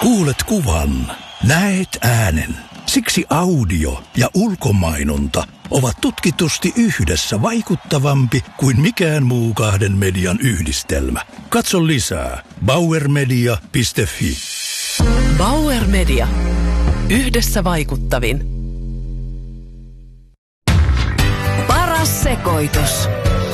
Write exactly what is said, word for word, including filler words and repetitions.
Kuulet kuvan, näet äänen. Siksi audio ja ulkomainonta ovat tutkitusti yhdessä vaikuttavampi kuin mikään muu kahden median yhdistelmä. Katso lisää bauer media piste fi. Bauer Media. Yhdessä vaikuttavin. Paras sekoitus.